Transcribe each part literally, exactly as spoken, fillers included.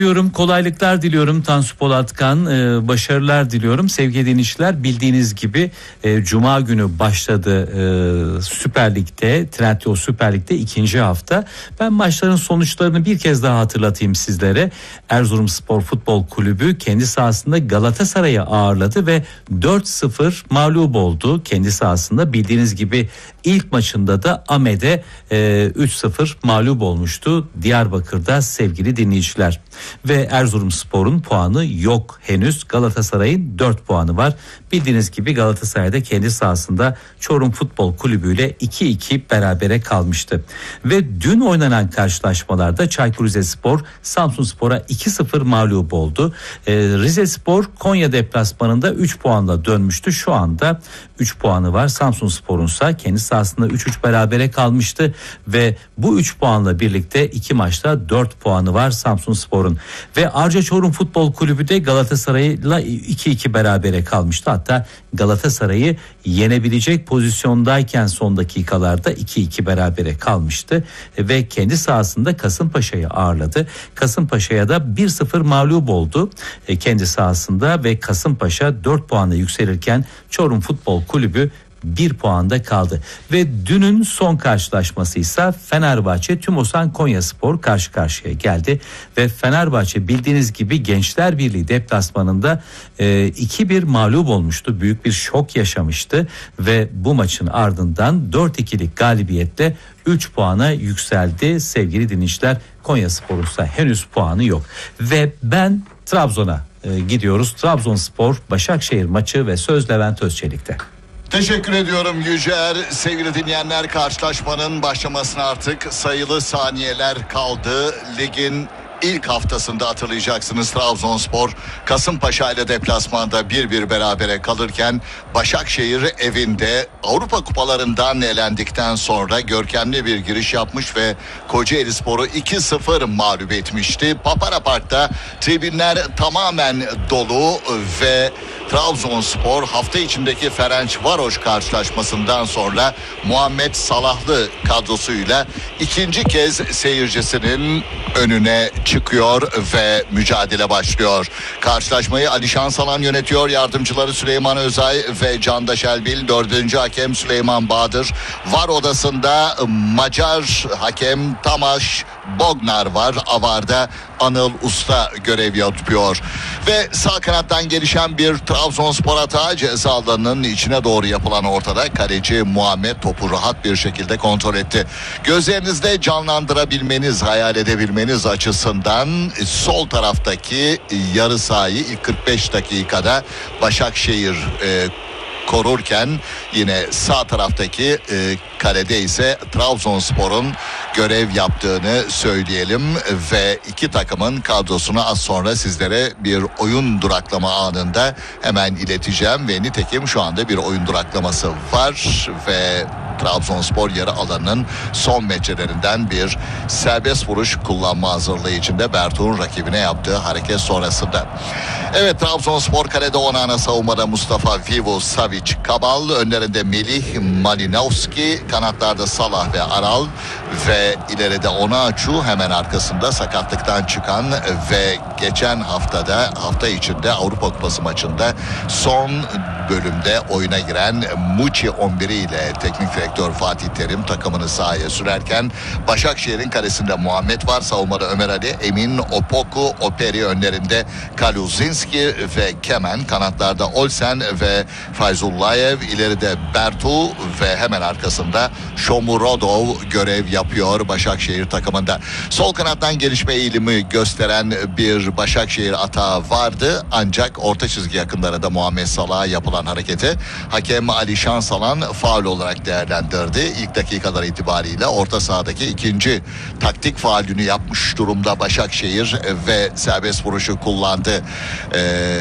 Diyorum, kolaylıklar diliyorum Tansu Polatkan, e, başarılar diliyorum sevgili dinleyiciler. Bildiğiniz gibi e, Cuma günü başladı e, Süper Lig'de, Trendyol Süper Lig'de ikinci hafta. Ben maçların sonuçlarını bir kez daha hatırlatayım sizlere. Erzurumspor Futbol Kulübü kendi sahasında Galatasaray'ı ağırladı ve dört sıfır mağlup oldu kendi sahasında. Bildiğiniz gibi ilk maçında da Ahmet'e e, üç sıfır mağlup olmuştu Diyarbakır'da sevgili dinleyiciler. Ve Erzurumspor'un puanı yok henüz. Galatasaray'ın dört puanı var. Bildiğiniz gibi Galatasaray'da kendi sahasında Çorum Futbol Kulübü ile iki iki berabere kalmıştı. Ve dün oynanan karşılaşmalarda Çaykur Rizespor Samsunspor'a iki sıfır mağlup oldu. Ee, Rizespor Konya deplasmanında üç puanla dönmüştü. Şu anda üç puanı var. Samsunspor'un ise kendi sahasında üç üç berabere kalmıştı ve bu üç puanla birlikte iki maçta dört puanı var Samsunspor'un. Ve Arca Çorum Futbol Kulübü de Galatasaray'la iki iki berabere kalmıştı. Hatta Galatasaray'ı yenebilecek pozisyondayken son dakikalarda iki iki berabere kalmıştı ve kendi sahasında Kasımpaşa'yı ağırladı. Kasımpaşa'ya da bir sıfır mağlup oldu kendi sahasında ve Kasımpaşa dört puanla yükselirken Çorum Futbol Kulübü bir puanda kaldı. Ve dünün son karşılaşması ise Fenerbahçe Tümosan Konyaspor karşı karşıya geldi ve Fenerbahçe bildiğiniz gibi Gençler Birliği deplasmanında e, iki bir mağlup olmuştu. Büyük bir şok yaşamıştı ve bu maçın ardından dört ikilik galibiyetle üç puana yükseldi sevgili dinleyiciler. Konyaspor'un ise henüz puanı yok ve ben Trabzon'a e, gidiyoruz. Trabzonspor Başakşehir maçı ve söz Levent Özçelik'te. Teşekkür ediyorum Yücer. Sevgili dinleyenler, karşılaşmanın başlamasına artık sayılı saniyeler kaldı. Ligin ilk haftasında hatırlayacaksınız Trabzonspor Kasımpaşa ile deplasmanda bir bir berabere kalırken Başakşehir evinde Avrupa kupalarından elendikten sonra görkemli bir giriş yapmış ve Kocaelispor'u iki sıfır mağlup etmişti. Papara Park'ta tribünler tamamen dolu ve Trabzonspor hafta içindeki Ferencvaros karşılaşmasından sonra Muhammed Salahlı kadrosuyla ikinci kez seyircisinin önüne çıkıyor ve mücadele başlıyor. Karşılaşmayı Alişan Salan yönetiyor. Yardımcıları Süleyman Özay ve Candaş Elbil. Dördüncü hakem Süleyman Bahadır. VAR odasında Macar hakem Tamaş Bognar var. Avar'da Anıl Usta görev yapıyor. Ve sağ kanattan gelişen bir Trabzonspor atağı, ceza alanının içine doğru yapılan ortada. Kaleci Muhammed topu rahat bir şekilde kontrol etti. Gözlerinizde canlandırabilmeniz, hayal edebilmeniz açısından sol taraftaki yarı sahayı ilk kırk beş dakikada Başakşehir e, korurken yine sağ taraftaki e, kalede ise Trabzonspor'un görev yaptığını söyleyelim ve iki takımın kadrosunu az sonra sizlere bir oyun duraklama anında hemen ileteceğim ve nitekim şu anda bir oyun duraklaması var ve Trabzonspor yarı alanının son metrelerinden bir serbest vuruş kullanma hazırlığı içinde Bertuğ'un rakibine yaptığı hareket sonrasında. Evet, Trabzonspor kalede Onana, savunmada Mustafa Vivo, Savic, Kabal, önlerinde Melih, Malinowski, kanatlarda Salah ve Aral ve ileride Onaçu, hemen arkasında sakatlıktan çıkan ve geçen haftada hafta içinde Avrupa Kupası maçında son bölümde oyuna giren Muçi on biri ile teknik direktör Fatih Terim takımını sahaya sürerken Başakşehir'in kalesinde Muhammed var, savunmada Ömer Ali, Emin, Opoku, Operi, önlerinde Kaluzinski ve Kemen, kanatlarda Olsen ve Fayzullayev, ileride Bertu ve hemen arkasında Shomurodov görev yapıyor Başakşehir takımında. Sol kanattan gelişme eğilimi gösteren bir Başakşehir atağı vardı ancak orta çizgi yakınlarında Muhammed Salah'a yapılan hareketi hakem Alişan Salan faul olarak değerlendirdi. İlk dakikalar itibariyle orta sahadaki ikinci taktik faulünü yapmış durumda Başakşehir ve serbest vuruşu kullandı. Ee,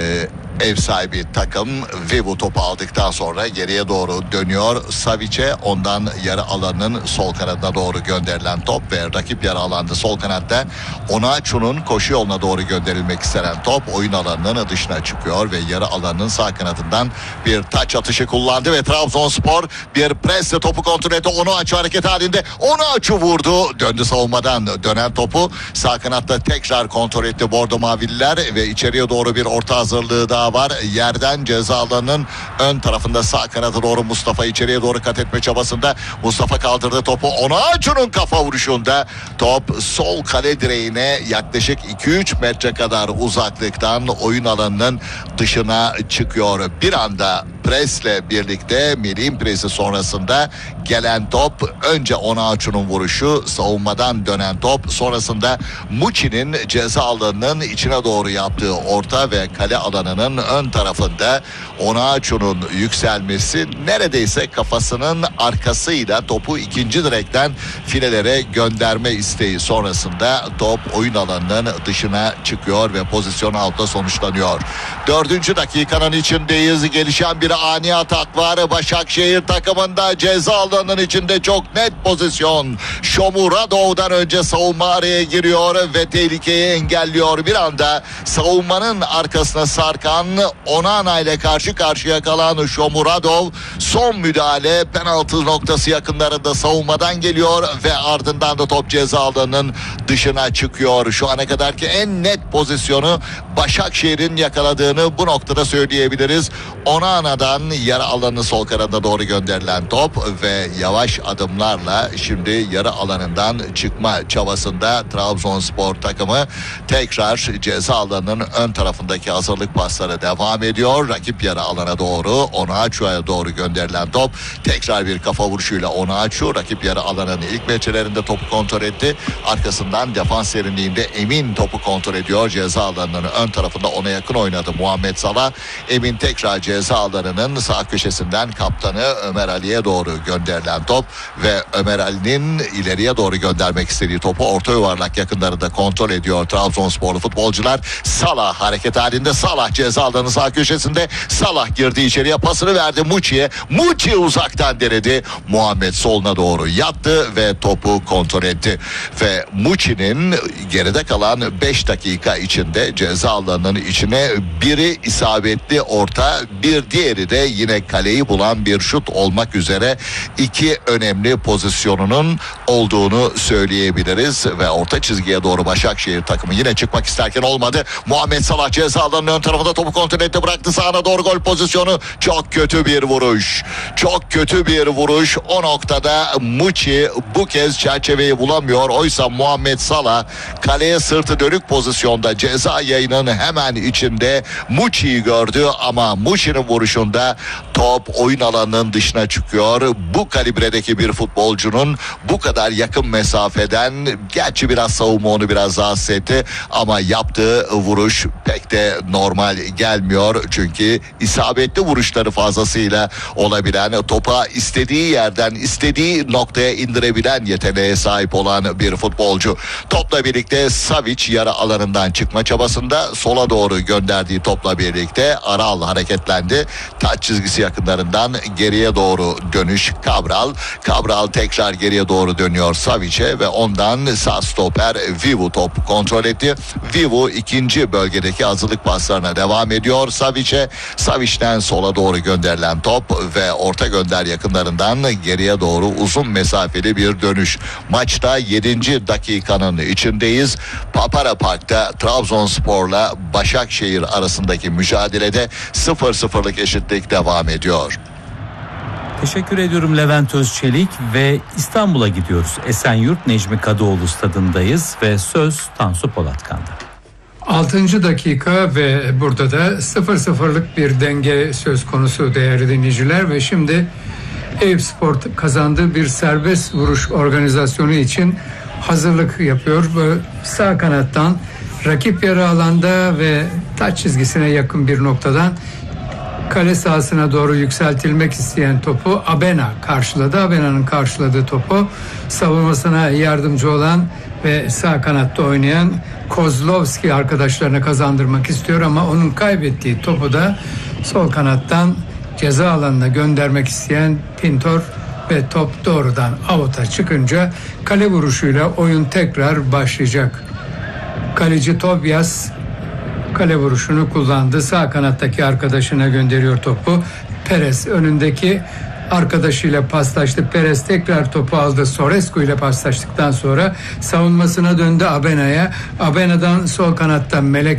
Ev sahibi takım Vivu topu aldıktan sonra geriye doğru dönüyor. Savic'e, ondan yarı alanının sol kanadına doğru gönderilen top ve rakip yarı alanda sol kanatta Onaçu'nun koşu yoluna doğru gönderilmek istenen top oyun alanının dışına çıkıyor ve yarı alanının sağ kanadından bir taç atışı kullandı ve Trabzonspor bir presle topu kontrol etti. Onaçu hareket halinde, Onaçu vurdu, döndü savunmadan dönen topu sağ kanatta tekrar kontrol etti Bordo Mavililer ve içeriye doğru bir orta hazırlığı daha var. Yerden ceza alanının ön tarafında sağ kanata doğru Mustafa içeriye doğru kat etme çabasında. Mustafa kaldırdı topu, Onaçu'nun kafa vuruşunda top sol kale direğine yaklaşık iki üç metre kadar uzaklıktan oyun alanının dışına çıkıyor. Bir anda presle birlikte Melih'in presi sonrasında gelen top, önce Onaçu'nun vuruşu, savunmadan dönen top, sonrasında Muçi'nin ceza alanının içine doğru yaptığı orta ve kale alanının ön tarafında Onaçu'nun yükselmesi, neredeyse kafasının arkasıyla topu ikinci direkten filelere gönderme isteği sonrasında top oyun alanının dışına çıkıyor ve pozisyon out'la sonuçlanıyor. Dördüncü dakikanın içindeyiz. Gelişen bir ani atak var. Başakşehir takımında ceza alanının içinde çok net pozisyon. Shomuradov'dan önce savunma araya giriyor ve tehlikeyi engelliyor. Bir anda savunmanın arkasına sarkan Onana ile karşı karşıya kalan Shomuradov, son müdahale penaltı noktası yakınlarında savunmadan geliyor ve ardından da top ceza alanının dışına çıkıyor. Şu ana kadarki en net pozisyonu Başakşehir'in yakaladığını bu noktada söyleyebiliriz. Onana'dan yarı alanı sol kanada doğru gönderilen top ve yavaş adımlarla şimdi yarı alanından çıkma çabasında Trabzonspor takımı tekrar ceza alanının ön tarafındaki hazırlık pasları devam ediyor. Rakip yarı alana doğru Onaçu'ya doğru gönderilen top, tekrar bir kafa vuruşuyla Onaçu rakip yarı alanının ilk metrelerinde topu kontrol etti. Arkasından defans derinliğinde Emin topu kontrol ediyor. Ceza alanının ön tarafında ona yakın oynadı Muhammed Salah. Emin tekrar ceza alanının sağ köşesinden kaptanı Ömer Ali'ye doğru gönderilen top ve Ömer Ali'nin ileriye doğru göndermek istediği topu orta yuvarlak yakınlarında kontrol ediyor Trabzonsporlu futbolcular. Salah hareket halinde, Salah ceza alanı sağ köşesinde, Salah girdi içeriye, pasını verdi Muçi'ye. Muçi uzaktan denedi. Muhammed soluna doğru yattı ve topu kontrol etti. Ve Muçi'nin geride kalan beş dakika içinde ceza alanının içine biri isabetli orta, bir diğeri de yine kaleyi bulan bir şut olmak üzere iki önemli pozisyonunun olduğunu söyleyebiliriz ve orta çizgiye doğru Başakşehir takımı yine çıkmak isterken olmadı. Muhammed Salah ceza alanının ön tarafında topu kontrol etti, bıraktı sağına doğru, gol pozisyonu. Çok kötü bir vuruş. Çok kötü bir vuruş. O noktada Muçi bu kez çerçeveyi bulamıyor. Oysa Muhammed Salah kaleye sırtı dönük pozisyonda ceza yayının hemen içinde Muçi'yi gördü ama Muçi'nin vuruşunda top oyun alanının dışına çıkıyor. Bu kalibredeki bir futbolcunun bu kadar yakın mesafeden, gerçi biraz savunma onu biraz rahatsız etti ama yaptığı vuruş pek de normal gelmiyor. Çünkü isabetli vuruşları fazlasıyla olabilen, topa istediği yerden istediği noktaya indirebilen yeteneğe sahip olan bir futbolcu. Topla birlikte Savic yarı alanından çıkma çabasında, sola doğru gönderdiği topla birlikte Aral hareketlendi. Taç çizgisi yakınlarından geriye doğru dönüş Cabral. Cabral tekrar geriye doğru dönüyor Savic'e ve ondan sağ stoper Vivu top kontrol etti. Vivu ikinci bölgedeki hazırlık paslarına devam ediyor Savic'e. Savic'ten sola doğru gönderilen top ve orta gönder yakınlarından geriye doğru uzun mesafeli bir dönüş. Maçta yedinci dakikanın içindeyiz. Papara Park'ta Trabzonspor'la Başakşehir arasındaki mücadelede sıfır sıfırlık eşitlik devam ediyor. Teşekkür ediyorum Levent Özçelik ve İstanbul'a gidiyoruz. Esenyurt Necmi Kadıoğlu stadındayız ve söz Tansu Polatkan'da. altıncı dakika ve burada da sıfır sıfırlık bir denge söz konusu değerli dinleyiciler ve şimdi Eyüpspor kazandığı bir serbest vuruş organizasyonu için hazırlık yapıyor. Ve sağ kanattan rakip yarı alanda ve taç çizgisine yakın bir noktadan kale sahasına doğru yükseltilmek isteyen topu Abena karşıladı. Abena'nın karşıladığı topu savunmasına yardımcı olan ve sağ kanatta oynayan Kozlovski arkadaşlarına kazandırmak istiyor ama onun kaybettiği topu da sol kanattan ceza alanına göndermek isteyen Pintor ve top doğrudan avuta çıkınca kale vuruşuyla oyun tekrar başlayacak. Kaleci Tobias kale vuruşunu kullandı. Sağ kanattaki arkadaşına gönderiyor topu. Perez önündeki arkadaşıyla paslaştı. Perez tekrar topu aldı. Sorescu ile paslaştıktan sonra savunmasına döndü Abena'ya. Abena'dan sol kanattan Melek